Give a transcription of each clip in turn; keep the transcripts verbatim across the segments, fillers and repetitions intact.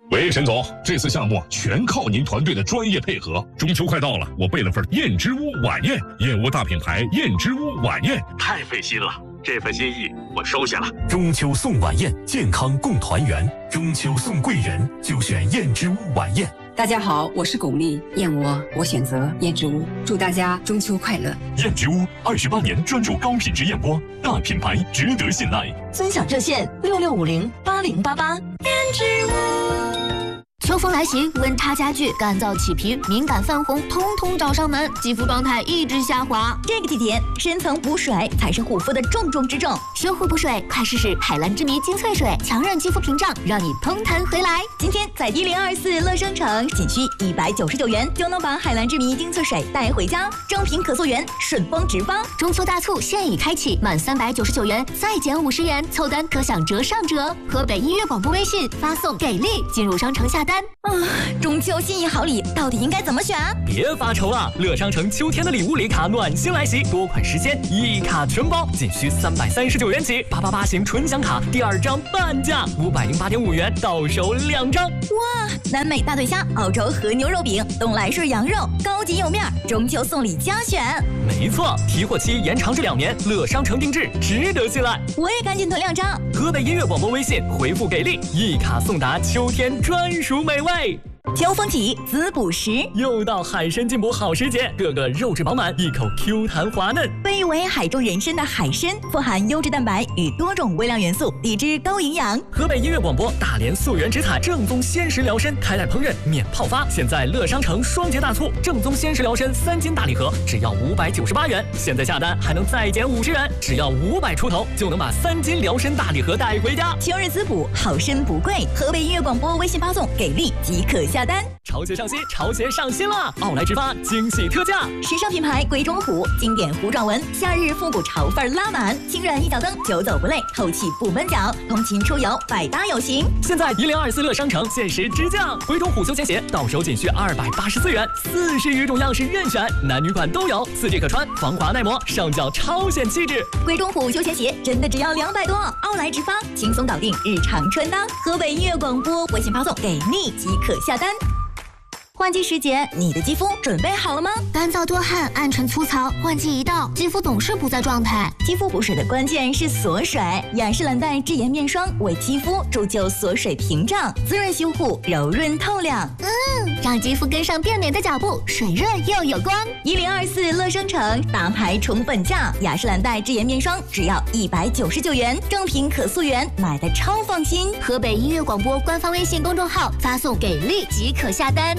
喂，沈总，这次项目全靠您团队的专业配合。中秋快到了，我备了份燕之屋晚宴，燕窝大品牌燕之屋晚宴，太费心了。这份心意我收下了。 中秋送晚宴，健康共团圆。中秋送贵人，就选燕之屋晚宴。 大家好，我是巩俐，燕窝我选择燕之屋，祝大家中秋快乐。 燕之屋二十八年专注高品质燕窝，大品牌值得信赖。 尊享热线六六五零八零八八。燕之屋。 秋风来袭，温差加剧，干燥起皮、敏感泛红，通通找上门，肌肤状态一直下滑。 这个季节，深层补水才是护肤的重中之重。 修护补水，快试试海蓝之谜精粹水，强韧肌肤屏障，让你通弹回来。 今天在一零二四乐商城，仅需一百九十九元就能把海蓝之谜精粹水带回家，正品可溯源，顺丰直发。 中秋大促现已开启，满三百九十九元再减五十元，凑单可享折上折。河北音乐广播微信发送给力进入商城下单。 啊，中秋心意好礼到底应该怎么选？ 别发愁了，乐商城秋天的礼物礼卡暖心来袭，多款实现，一卡全包，仅需三百三十九元起。八八八型纯享卡第二张半价，五百零八点五元到手两张。 哇，南美大对虾、澳洲和牛肉饼、东来顺羊肉，高级有面，中秋送礼佳选。 没错，提货期延长至两年，乐商城定制，值得信赖。 我也赶紧囤两张。 河北音乐广播微信回复给力，一卡送达秋天专属美味。 秋风起，滋补时， 又到海参进补好时节，个个肉质饱满，一口 Q 弹滑嫩。 被誉为海中人参的海参，富含优质蛋白与多种微量元素，抵制高营养。 河北音乐广播大连溯源直采正宗鲜食疗参，开袋烹饪免泡发。现在乐商城双节大促，正宗鲜食疗参三斤大礼盒只要五百九十八元，现在下单还能再减五十元，只要五百出头就能把三斤疗参大礼盒带回家。 秋日滋补，好参不贵。河北音乐广播微信发送给力即可下单。 潮鞋上新，潮鞋上新了！奥莱直发惊喜特价， 时尚品牌贵中虎，经典弧状纹，夏日复古潮范拉满，轻软一脚蹬，久走不累，透气不闷脚，通勤出游百搭有型。 现在一零二四乐商城限时直降，贵中虎休闲鞋到手仅需二百八十四元，四十余种样式任选，男女款都有，四季可穿，防滑耐磨，上脚超显气质。 贵中虎休闲鞋真的只要两百多，奥莱直发轻松搞定日常穿搭。河北音乐广播微信发送给力即可下单。换季时节，你的肌肤准备好了吗？ 干燥多汗、暗沉粗糙，换季一到，肌肤总是不在状态。 肌肤补水的关键是锁水，雅诗兰黛智妍面霜为肌肤铸就锁水屏障，滋润修护，柔润透亮。 嗯，让肌肤跟上变美的脚步，水润又有光。 一零二四乐商城大牌宠本价，雅诗兰黛智妍面霜只要一百九十九元，正品可溯源，买的超放心。 河北音乐广播官方微信公众号发送给力即可下单。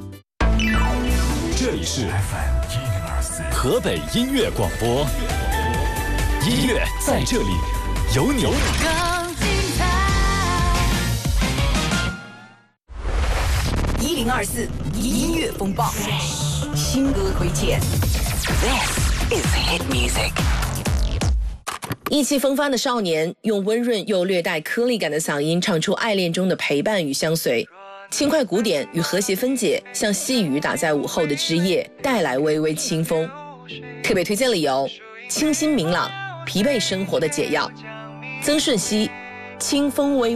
这里是 F M 一零二四河北音乐广播，音乐在这里，有你。 一零二四音乐风暴，新歌推荐。This is hit music。 意气风发的少年，用温润又略带颗粒感的嗓音唱出爱恋中的陪伴与相随。轻快鼓点与和谐分解，像细雨打在午后的枝叶，带来微微清风。特别推荐理由：清新明朗，疲惫生活的解药。曾舜晞，清风微